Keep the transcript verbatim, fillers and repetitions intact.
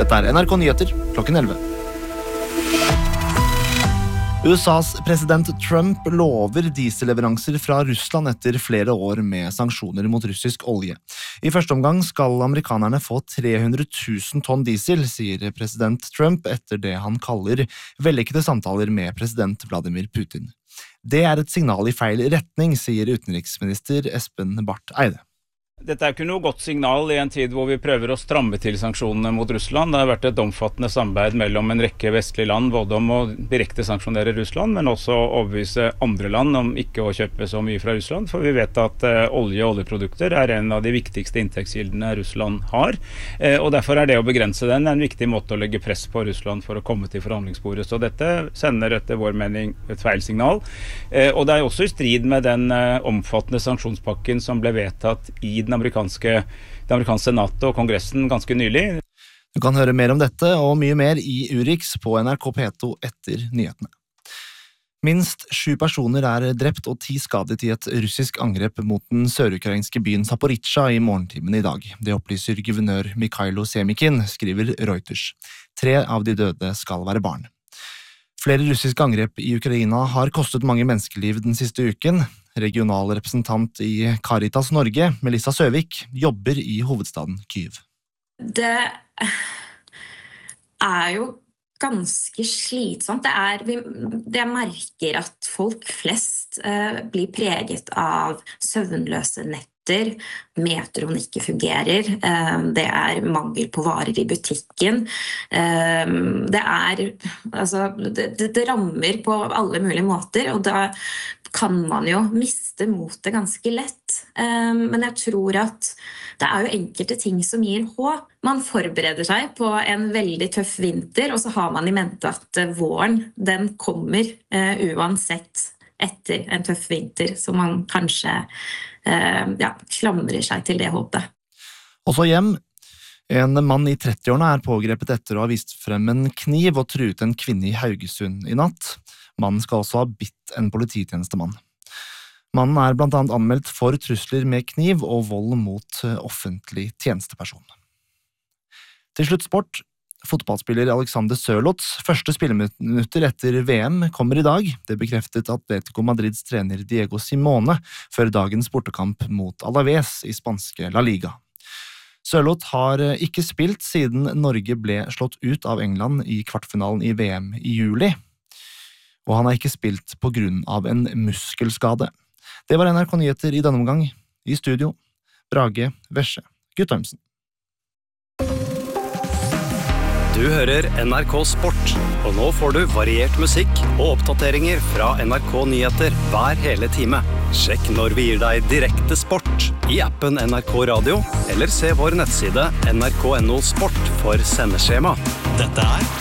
Dette er N R K Nyheter klokken elleve. U S A's president Trump lover dieselleveranser fra Russland etter flere år med sanksjoner mot russisk olje. I første omgang skal amerikanerne få tre hundre tusen tonn diesel, sier president Trump etter det han kaller vellykkede samtaler med president Vladimir Putin. Det er et signal i feil retning, sier utenriksminister Espen Barth Eide. Dette er ikke noe godt signal i en tid hvor vi prøver å stramme til sanksjonene mot Russland. Det har vært et omfattende samarbeid mellom en rekke vestlige land, både om å direkte sanksjonere Russland, men også å overbevise andre land om ikke å kjøpe så mye fra Russland. For vi vet at uh, olje og oljeprodukter er en av de viktigste inntektskildene Russland har. Uh, og derfor er det å begrense den en viktig måte å legge press på Russland for å komme til forhandlingsbordet. Så dette sender etter vår mening et feil signal. Uh, og det er også i strid med den uh, omfattende sanksjonspakken som ble vedtatt i den amerikanske, det amerikanske senatet og kongressen ganske nylig. Du kan høre mer om dette og mye mer i Urix på N R K P to etter nyhetene. Minst sju personer er drept og ti skadet i et russisk angrep mot den sørukrainske byen Zaporizjzja i morgentimen i dag. Det opplyser guvernør Mikhailo Semikin, skriver Reuters. Tre av de døde skal være barn. Flere russiske angrep i Ukraina har kostet mange menneskeliv den siste uken. Regional representant i Caritas Norge, Melissa Søvik, jobber i hovedstaden Kyiv. Det er jo ganske slitsomt. Det er, vi, jeg merker at folk flest eh, blir preget av søvnløse netter, metroen ikke fungerer, eh, det er mangel på varer i butikken, eh, det er, altså, det, det rammer på alle mulige måter, og da kan man jo miste motet ganske lett. Men jeg tror at det er jo enkelte ting som gir håp. Man forbereder seg på en veldig tøff vinter, og så har man i mente at våren, den kommer uansett etter en tøff vinter, så man kanskje ja, klamrer seg til det håpet. Også hjem. En mann i trettiårene er pågrepet etter å ha vist frem en kniv og truet en kvinne i Haugesund i natt. Mannen skal også ha bitt en polititjenestemann. Mannen er blant annet anmeldt for trusler med kniv og vold mot offentlig tjenesteperson. Til slutt sport. Fotballspiller Alexander Sørloths første spilleminutter etter V M kommer i dag. Det bekreftet Atletico Madrids trener Diego Simone før dagens bortekamp mot Alaves i spanske La Liga. Sørloth har ikke spilt siden Norge ble slått ut av England i kvartfinalen i V M i juli, og han har ikke spilt på grunn av en muskelskade. Det var N R K Nyheter i denne omgang. I studio, Brage Vesje Guttormsen. Du hører N R K Sport, og nå får du variert musikk og oppdateringer fra N R K Nyheter hver hele time. Sjekk når vi gir deg direkte sport i appen N R K Radio, eller se vår nettside N R K punktum no sport for sendeskjema. Dette er